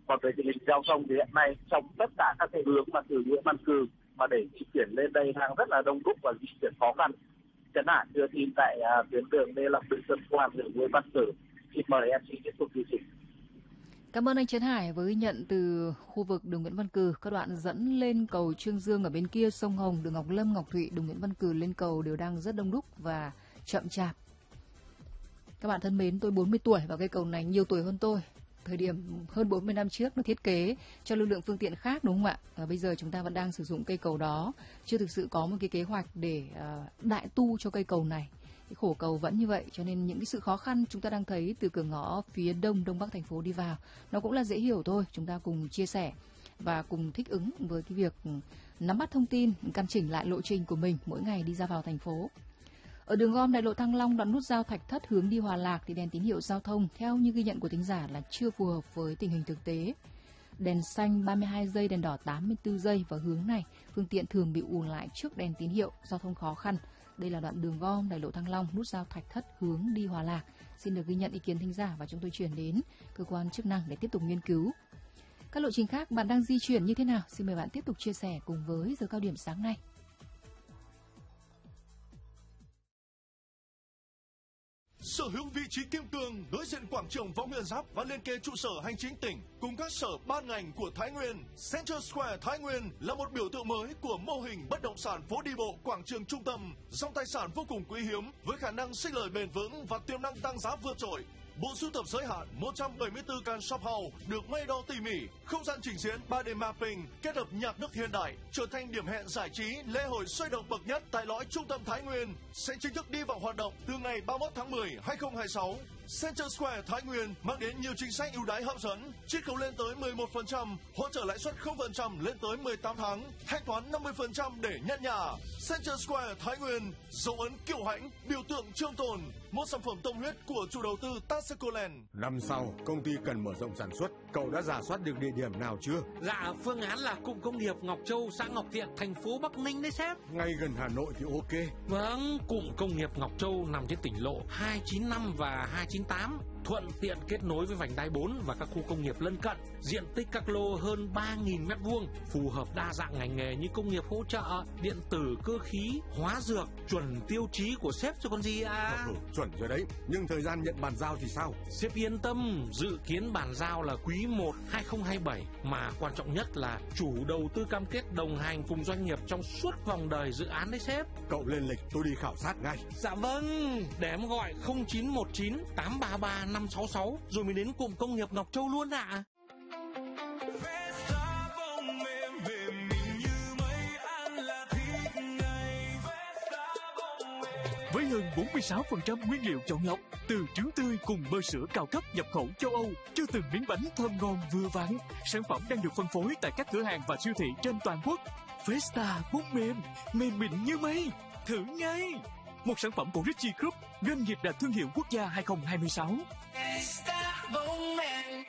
Còn về tình hình giao thông thì hiện nay trong tất cả các cái hướng mà từ Nguyễn Văn Cừ mà để di chuyển lên đây đang rất là đông đúc và di chuyển khó khăn. Chẳng hạn đưa tin tại tuyến đường Lê Long Bình Xuân Quan đường Nguyễn Văn Cừ. Xin mời MC tiếp tục chương trình. Cảm ơn anh Trấn Hải với nhận từ khu vực đường Nguyễn Văn Cừ. Các đoạn dẫn lên cầu Trương Dương ở bên kia sông Hồng, đường Ngọc Lâm, Ngọc Thụy, đường Nguyễn Văn Cừ lên cầu đều đang rất đông đúc và chậm chạp. Các bạn thân mến, tôi 40 tuổi và cây cầu này nhiều tuổi hơn tôi. Thời điểm hơn 40 năm trước nó thiết kế cho lưu lượng phương tiện khác, đúng không ạ? Và bây giờ chúng ta vẫn đang sử dụng cây cầu đó, chưa thực sự có một cái kế hoạch để đại tu cho cây cầu này. Cái khổ cầu vẫn như vậy, cho nên những cái sự khó khăn chúng ta đang thấy từ cửa ngõ phía đông bắc thành phố đi vào, nó cũng là dễ hiểu thôi. Chúng ta cùng chia sẻ và cùng thích ứng với cái việc nắm bắt thông tin, căn chỉnh lại lộ trình của mình mỗi ngày đi ra vào thành phố. Ở đường gom đại lộ Thăng Long đoạn nút giao Thạch Thất hướng đi Hòa Lạc thì đèn tín hiệu giao thông theo như ghi nhận của thính giả là chưa phù hợp với tình hình thực tế. Đèn xanh 32 giây, đèn đỏ 84 giây và hướng này phương tiện thường bị ùn lại trước đèn tín hiệu, giao thông khó khăn. Đây là đoạn đường gom đại lộ Thăng Long nút giao Thạch Thất hướng đi Hòa Lạc. Xin được ghi nhận ý kiến thính giả và chúng tôi chuyển đến cơ quan chức năng để tiếp tục nghiên cứu. Các lộ trình khác bạn đang di chuyển như thế nào? Xin mời bạn tiếp tục chia sẻ cùng với giờ cao điểm sáng nay. Sở hữu vị trí kim cương đối diện quảng trường Võ Nguyên Giáp và liên kề trụ sở hành chính tỉnh cùng các sở ban ngành của Thái Nguyên, Central Square Thái Nguyên là một biểu tượng mới của mô hình bất động sản phố đi bộ quảng trường trung tâm, dòng tài sản vô cùng quý hiếm với khả năng sinh lời bền vững và tiềm năng tăng giá vượt trội. Bộ sưu tập giới hạn 174 căn shop house được may đo tỉ mỉ, không gian trình diễn 3D mapping kết hợp nhạc nước hiện đại trở thành điểm hẹn giải trí lễ hội sôi động bậc nhất tại lõi trung tâm Thái Nguyên sẽ chính thức đi vào hoạt động từ ngày 31 tháng 10, 2026. Central Square Thái Nguyên mang đến nhiều chính sách ưu đãi hấp dẫn, chiết khấu lên tới 11%, hỗ trợ lãi suất 0% lên tới 18 tháng, thanh toán 50% để nhận nhà. Central Square Thái Nguyên, dấu ấn kiêu hãnh, biểu tượng trường tồn, một sản phẩm tâm huyết của chủ đầu tư Tascoland. Năm sau, công ty cần mở rộng sản xuất, cậu đã rà soát được địa điểm nào chưa? Dạ, phương án là cụm công nghiệp Ngọc Châu, xã Ngọc Thiện, thành phố Bắc Ninh đấy sếp. Ngay gần Hà Nội thì ok. Vâng, cụm công nghiệp Ngọc Châu nằm trên tỉnh lộ 295 và 298, thuận tiện kết nối với vành đai 4 và các khu công nghiệp lân cận. Diện tích các lô hơn 3.000 m2, phù hợp đa dạng ngành nghề như công nghiệp hỗ trợ, điện tử, cơ khí, hóa dược, chuẩn tiêu chí của sếp cho con gì à? Chuẩn rồi đấy, nhưng thời gian nhận bàn giao thì sao? Sếp yên tâm, dự kiến bàn giao là quý 1 2027, mà quan trọng nhất là chủ đầu tư cam kết đồng hành cùng doanh nghiệp trong suốt vòng đời dự án đấy sếp. Cậu lên lịch, tôi đi khảo sát ngay. Dạ vâng, để em gọi 0919 833 566 rồi mới đến cụm công nghiệp Ngọc Châu luôn ạ. Với hơn 46% nguyên liệu chọn lọc từ trứng tươi cùng bơ sữa cao cấp nhập khẩu châu Âu cho từng miếng bánh thơm ngon vừa vặn, sản phẩm đang được phân phối tại các cửa hàng và siêu thị trên toàn quốc. Festa bún mềm, mềm mịn như mây, thử ngay! Một sản phẩm của Richie Group, doanh nghiệp đạt thương hiệu quốc gia 2026. Festa bún mềm.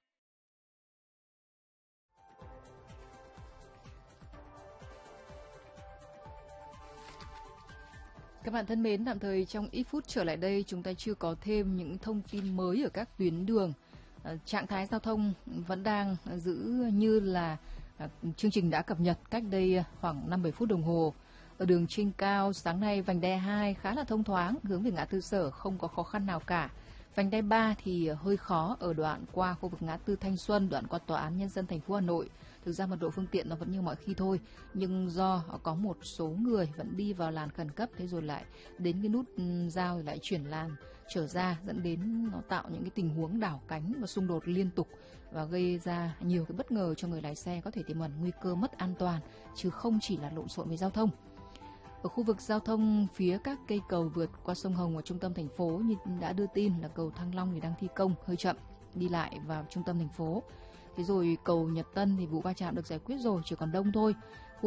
Các bạn thân mến, tạm thời trong ít phút trở lại đây chúng ta chưa có thêm những thông tin mới ở các tuyến đường. Trạng thái giao thông vẫn đang giữ như là chương trình đã cập nhật cách đây khoảng 5-7 phút đồng hồ. Ở đường trên cao sáng nay vành đai 2 khá là thông thoáng, hướng về ngã tư Sở không có khó khăn nào cả. Vành đai 3 thì hơi khó ở đoạn qua khu vực ngã tư Thanh Xuân, đoạn qua Tòa án Nhân dân thành phố Hà Nội. Thực ra mật độ phương tiện nó vẫn như mọi khi thôi, nhưng do có một số người vẫn đi vào làn khẩn cấp, thế rồi lại đến cái nút giao lại chuyển làn trở ra, dẫn đến nó tạo những cái tình huống đảo cánh và xung đột liên tục và gây ra nhiều cái bất ngờ cho người lái xe, có thể tiềm ẩn nguy cơ mất an toàn chứ không chỉ là lộn xộn về giao thông. Ở khu vực giao thông phía các cây cầu vượt qua sông Hồng ở trung tâm thành phố như đã đưa tin là cầu Thăng Long thì đang thi công hơi chậm đi lại vào trung tâm thành phố. Thế rồi cầu Nhật Tân thì vụ va chạm được giải quyết rồi, chỉ còn đông thôi. Khu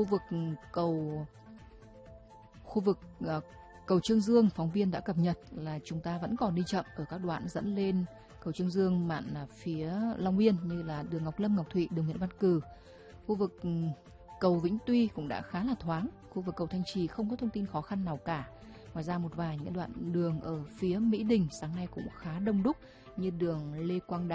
vực cầu Trương Dương, phóng viên đã cập nhật là chúng ta vẫn còn đi chậm ở các đoạn dẫn lên cầu Trương Dương mạn phía Long Biên như là đường Ngọc Lâm, Ngọc Thụy, đường Nguyễn Văn Cừ. Khu vực cầu Vĩnh Tuy cũng đã khá là thoáng. Khu vực cầu Thanh Trì không có thông tin khó khăn nào cả. Ngoài ra một vài những đoạn đường ở phía Mỹ Đình sáng nay cũng khá đông đúc như đường Lê Quang Đạo.